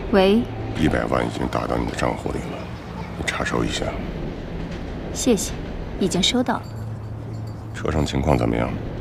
喂 ，100万已经打到你的账户里了，你查收一下。 谢谢，已经收到了。 车上情况怎么样？